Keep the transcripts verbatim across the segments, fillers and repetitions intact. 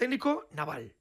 técnico naval.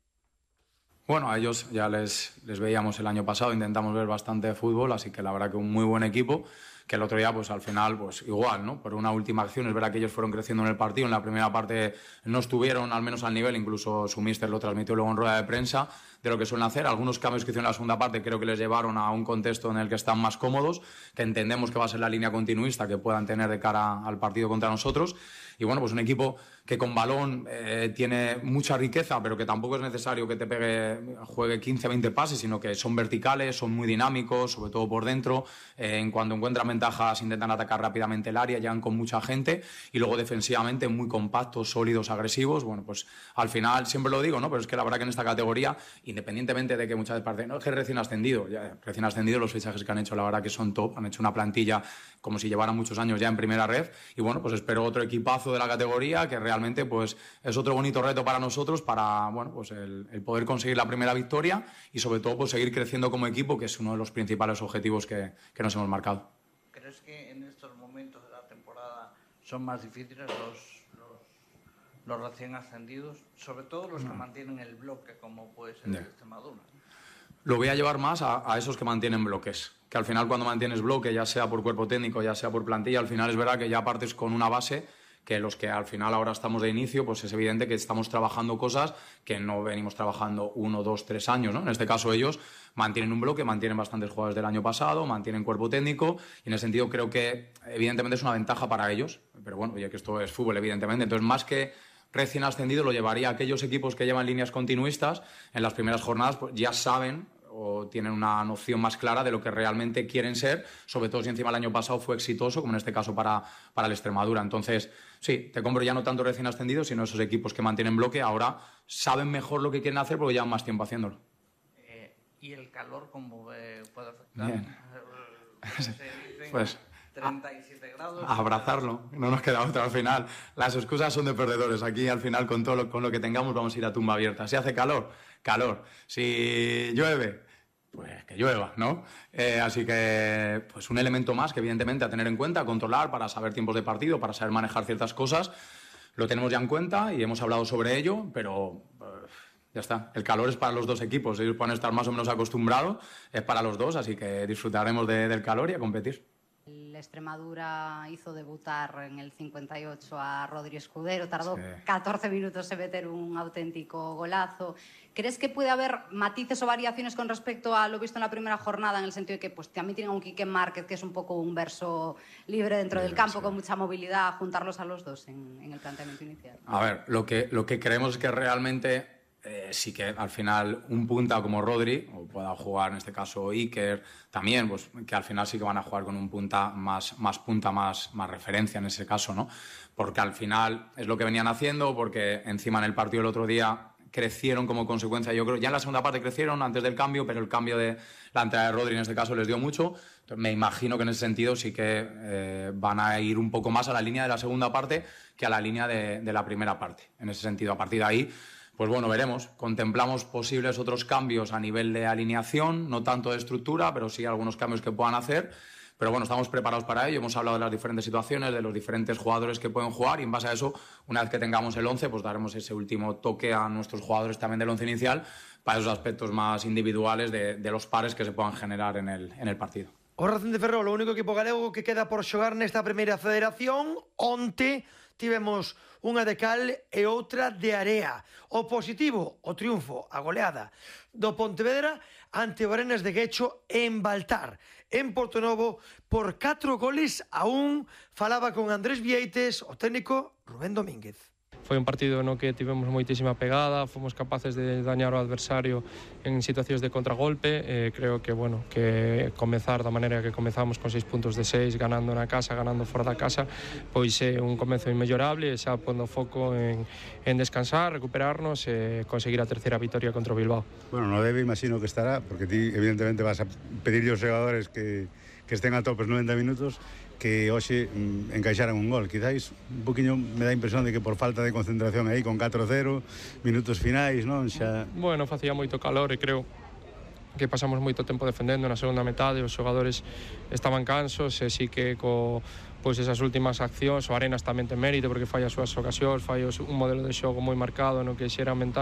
Bueno, a ellos ya les, les veíamos el año pasado, intentamos ver bastante fútbol, así que la verdad que un muy buen equipo, que el otro día pues al final pues igual, ¿no? Por una última acción es verdad que ellos fueron creciendo en el partido, en la primera parte no estuvieron al menos al nivel, incluso su míster lo transmitió luego en rueda de prensa, de lo que suelen hacer. Algunos cambios que hicieron en la segunda parte creo que les llevaron a un contexto en el que están más cómodos, que entendemos que va a ser la línea continuista que puedan tener de cara al partido contra nosotros. Y bueno, pues un equipo que con balón eh, tiene mucha riqueza, pero que tampoco es necesario que te pegue, juegue quince, veinte pases, sino que son verticales, son muy dinámicos, sobre todo por dentro. Eh, en cuanto encuentran ventajas, intentan atacar rápidamente el área, llegan con mucha gente y luego defensivamente muy compactos, sólidos, agresivos. Bueno, pues al final siempre lo digo, ¿no? Pero es que la verdad que en esta categoría, independientemente de que muchas veces parece, no, es que recién ascendido, ya, recién ascendido, los fichajes que han hecho, la verdad que son top, han hecho una plantilla como si llevaran muchos años ya en primera red y bueno, pues espero otro equipazo de la categoría que realmente pues es otro bonito reto para nosotros para, bueno, pues el, el poder conseguir la primera victoria y sobre todo pues seguir creciendo como equipo, que es uno de los principales objetivos que, que nos hemos marcado. ¿Crees que en estos momentos de la temporada son más difíciles los, los, los recién ascendidos, sobre todo los que no. mantienen el bloque como puede ser yeah. el Extremadura? Lo voy a llevar más a, a esos que mantienen bloques, que al final cuando mantienes bloque, ya sea por cuerpo técnico, ya sea por plantilla, al final es verdad que ya partes con una base que los que al final ahora estamos de inicio, pues es evidente que estamos trabajando cosas que no venimos trabajando uno, dos, tres años, ¿no? En este caso ellos mantienen un bloque, mantienen bastantes jugadores del año pasado, mantienen cuerpo técnico y en ese sentido creo que evidentemente es una ventaja para ellos, pero bueno, ya que esto es fútbol evidentemente, entonces más que recién ascendido lo llevaría a aquellos equipos que llevan líneas continuistas en las primeras jornadas, pues ya saben o tienen una noción más clara de lo que realmente quieren ser, sobre todo si encima el año pasado fue exitoso, como en este caso para, para el Extremadura. Entonces, sí, te compro ya no tanto recién ascendidos, sino esos equipos que mantienen bloque, ahora saben mejor lo que quieren hacer porque llevan más tiempo haciéndolo. Eh, ¿Y el calor cómo eh, puede afectar? Bien. Se dicen pues... treinta y siete grados. Abrazarlo, no nos queda otra al final. Las excusas son de perdedores. Aquí al final con todo lo, con lo que tengamos vamos a ir a tumba abierta. Si hace calor, calor. Si llueve, pues que llueva, ¿no? Eh, así que pues un elemento más que evidentemente a tener en cuenta, a controlar para saber tiempos de partido, para saber manejar ciertas cosas. Lo tenemos ya en cuenta y hemos hablado sobre ello, pero eh, ya está. El calor es para los dos equipos. Ellos pueden estar más o menos acostumbrados, es para los dos, así que disfrutaremos de, del calor y a competir. El Extremadura hizo debutar en el cincuenta y ocho a Rodri Escudero, tardó sí. catorce minutos en meter un auténtico golazo. ¿Crees que puede haber matices o variaciones con respecto a lo visto en la primera jornada, en el sentido de que pues, también tienen a un Quique Márquez, que es un poco un verso libre dentro libre, del campo, sí. con mucha movilidad, juntarlos a los dos en, en el planteamiento inicial? A ver, lo que, lo que creemos es que realmente... Eh, sí que al final un punta como Rodri, o pueda jugar en este caso Iker, también, pues que al final sí que van a jugar con un punta más, más punta, más, más referencia en ese caso, ¿no? Porque al final es lo que venían haciendo, porque encima en el partido el otro día crecieron como consecuencia, yo creo, ya en la segunda parte crecieron antes del cambio, pero el cambio de la entrada de Rodri en este caso les dio mucho. Entonces, me imagino que en ese sentido sí que eh, van a ir un poco más a la línea de la segunda parte que a la línea de, de la primera parte. En ese sentido, a partir de ahí, pues bueno, veremos. Contemplamos posibles otros cambios a nivel de alineación, no tanto de estructura, pero sí algunos cambios que puedan hacer. Pero bueno, estamos preparados para ello. Hemos hablado de las diferentes situaciones, de los diferentes jugadores que pueden jugar y en base a eso, una vez que tengamos el once, pues daremos ese último toque a nuestros jugadores también del once inicial para esos aspectos más individuales de, de los pares que se puedan generar en el, en el partido. O Racing de Ferrol, o único equipo galego que queda por xogar nesta primeira federación. Onte tivemos unha de cal e outra de area. O positivo, o triunfo, a goleada do Pontevedra ante o Arenas de Guecho en Baltar, en Portonovo, por catro goles a un. Falaba con Andrés Vieites, o técnico Rubén Domínguez. Foi un partido no que tivemos moitísima pegada, fomos capaces de dañar ao adversario en situacións de contragolpe. Eh, creo que, bueno, que comezar da maneira que comezamos con seis puntos de seis, ganando na casa, ganando fora da casa, pois é un comezo inmellorable, xa pondo foco en, en descansar, recuperarnos e conseguir a terceira vitoria contra o Bilbao. Bueno, no debe, imagino que estará, porque ti evidentemente vas a pedirle aos xogadores que, que estén a tope os noventa minutos, que hoxe mm, encaixaran un gol. Quizáis un poquinho me dá a impresión de que por falta de concentración aí con catro cero, minutos finais, non? Xa... Bueno, facía moito calor e creo que pasamos moito tempo defendendo na segunda metade, os xogadores estaban cansos e sí que co pois esas últimas accións, o Arenas tamén ten mérito porque fai as súas ocasións, fai un modelo de xogo moi marcado no que xera mental